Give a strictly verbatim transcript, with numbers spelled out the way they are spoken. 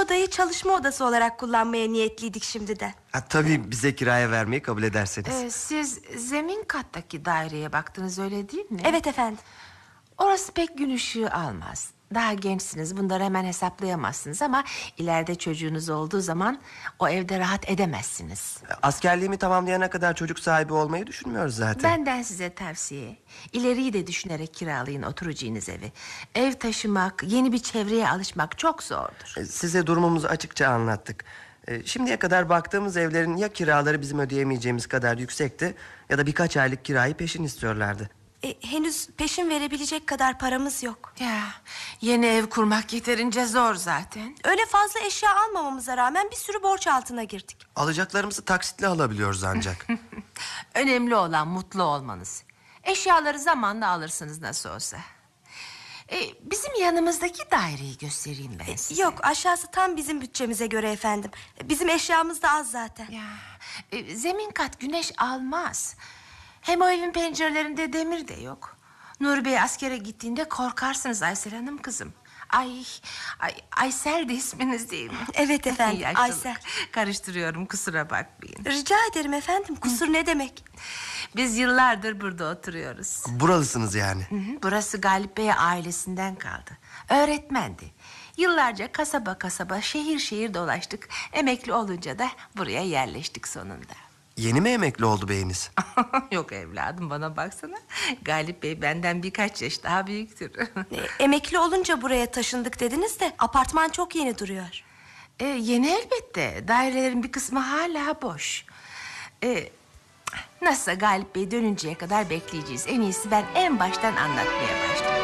odayı çalışma odası olarak kullanmaya niyetliydik şimdiden. Ha, tabii bize kiraya vermeyi kabul ederseniz. Ee, siz zemin kattaki daireye baktınız, öyle değil mi? Evet efendim. Orası pek gün ışığı almaz. Daha gençsiniz, bunları hemen hesaplayamazsınız ama ileride çocuğunuz olduğu zaman o evde rahat edemezsiniz. Askerliğimi tamamlayana kadar çocuk sahibi olmayı düşünmüyoruz zaten. Benden size tavsiye, ileriyi de düşünerek kiralayın oturacağınız evi. Ev taşımak, yeni bir çevreye alışmak çok zordur. E, Size durumumuzu açıkça anlattık. E, Şimdiye kadar baktığımız evlerin ya kiraları bizim ödeyemeyeceğimiz kadar yüksekti... ...ya da birkaç aylık kirayı peşin istiyorlardı. E, henüz peşin verebilecek kadar paramız yok. Ya, yeni ev kurmak yeterince zor zaten. Öyle fazla eşya almamamıza rağmen bir sürü borç altına girdik. Alacaklarımızı taksitle alabiliyoruz ancak. Önemli olan mutlu olmanız. Eşyaları zamanla alırsınız nasıl olsa. Ee, bizim yanımızdaki daireyi göstereyim ben size. Yok, aşağısı tam bizim bütçemize göre efendim. Bizim eşyamız da az zaten. Ya, e, zemin kat güneş almaz. Hem o evin pencerelerinde demir de yok. Nuri Bey askere gittiğinde korkarsınız Aysel Hanım kızım. Ay, ay Aysel de isminiz değil mi? Evet efendim, Yaşlılık. Aysel. Karıştırıyorum, kusura bakmayın. Rica ederim efendim, kusur ne demek? Biz yıllardır burada oturuyoruz. Buralısınız yani. Hı hı, burası Galip Bey ailesinden kaldı. Öğretmendi. Yıllarca kasaba kasaba, şehir şehir dolaştık. Emekli olunca da buraya yerleştik sonunda. Yeni mi emekli oldu beyiniz? Yok evladım, bana baksana. Galip Bey benden birkaç yaş daha büyüktür. E, emekli olunca buraya taşındık dediniz de apartman çok yeni duruyor. e, yeni elbette. Dairelerin bir kısmı hala boş. E, nasılsa Galip Bey dönünceye kadar bekleyeceğiz. En iyisi ben en baştan anlatmaya başlayayım.